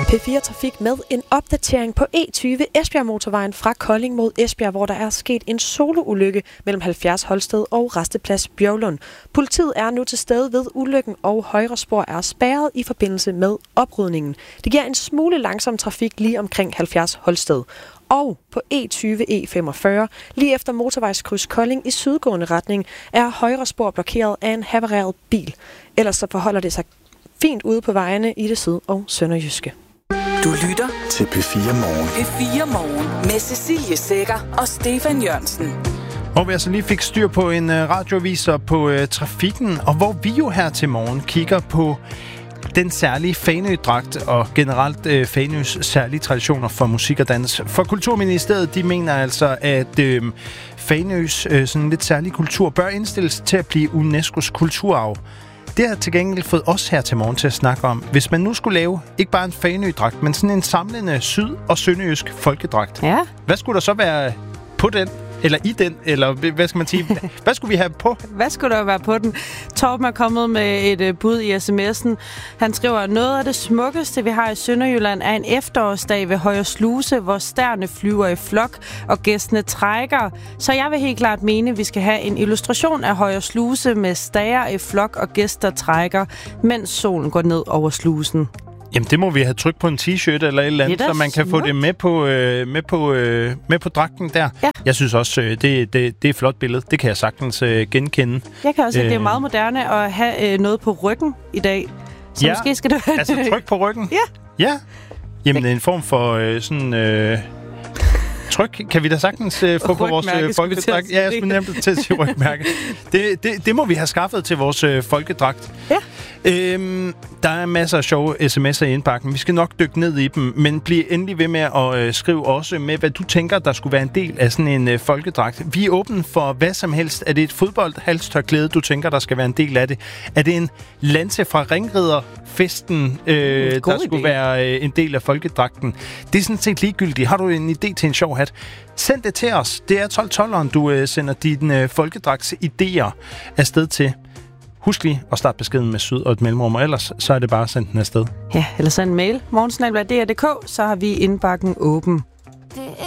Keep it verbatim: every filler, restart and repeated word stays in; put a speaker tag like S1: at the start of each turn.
S1: P fire Trafik med en opdatering på E tyve Esbjerg Motorvejen fra Kolding mod Esbjerg, hvor der er sket en soloulykke mellem halvfjerds Holsted og Rasteplads Bjørlund. Politiet er nu til stede ved ulykken, og højre spor er spærret i forbindelse med oprydningen. Det giver en smule langsom trafik lige omkring halvfjerds Holsted. Og på E tyve E femogfyrre, lige efter motorvejskryds Kolding i sydgående retning, er højre spor blokeret af en havareret bil. Ellers så forholder det sig fint ude på vejene i det syd- og sønderjyske.
S2: Du lytter
S3: til P fire Morgen.
S2: P fire Morgen med Cecilie Sækker og Stefan Jørgensen.
S4: Hvor vi altså lige fik styr på en uh, radioavis og på uh, trafikken, og hvor vi jo her til morgen kigger på den særlige Fanø-dragt og generelt uh, Fanøs særlige traditioner for musik og dans. For Kulturministeriet, de mener altså, at uh, Fanøs uh, sådan lidt særlige kultur bør indstilles til at blive UNESCO's kulturarv. Det har til gengæld fået os her til morgen til at snakke om, hvis man nu skulle lave ikke bare en Fanø-dragt, men sådan en samlende syd- og sønderjysk folkedragt.
S5: Ja.
S4: Hvad skulle der så være på den? Eller i den? Eller hvad skal man sige? Hvad skulle vi have på?
S5: Hvad skulle der være på den? Torben er kommet med et uh, bud i sms'en. Han skriver, noget af det smukkeste, vi har i Sønderjylland, er en efterårsdag ved Højer Sluse, hvor stærne flyver i flok, og gæstene trækker. Så jeg vil helt klart mene, at vi skal have en illustration af Højer Sluse med stager i flok og gæster trækker, mens solen går ned over slusen.
S4: Jamen, det må vi have trykt på en t-shirt eller et eller andet, så man kan
S5: smukt.
S4: få det med på, øh, med på, øh, med på dragten der.
S5: Ja.
S4: Jeg synes også, øh, det, det, det er et flot billede. Det kan jeg sagtens øh, genkende.
S5: Jeg kan også, at det er
S4: Øh.
S5: meget moderne at have øh, noget på ryggen i dag. Så
S4: Ja.
S5: måske skal det være...
S4: Altså, tryk på ryggen?
S5: Ja.
S4: Ja. Jamen, en form for øh, sådan... Øh, tryk kan vi da sagtens øh, få på vores
S5: Rygmærke,
S4: øh,
S5: skulle vi til at
S4: folkedragt.
S5: sige.
S4: Ja, jeg skulle nemt til at sige rygmærke. Det, det, det må vi have skaffet til vores øh, folkedragt.
S5: Ja.
S4: Øhm, der er masser af sjove sms'er i indbakken. Vi skal nok dykke ned i dem, men bliv endelig ved med at øh, skrive også med, hvad du tænker, der skulle være en del af sådan en øh, folkedragt. Vi er åbne for hvad som helst. Er det et fodboldhalstørklæde, du tænker, der skal være en del af det? Er det en lanse fra Ringriderfesten, øh, der
S5: God
S4: skulle
S5: idé.
S4: være øh, en del af folkedragten? Det er sådan set ligegyldigt. Har du en idé til en sjov hat? Send det til os. Det er tolv tolveren, du øh, sender dine øh, folkedragts idéer afsted til. Husk lige at starte beskeden med syd og et mellemrum, og ellers så er det bare at sende den afsted.
S5: Ja, eller send en mail. morgensnabel punktum d r punktum d k, så har vi indbakken åben.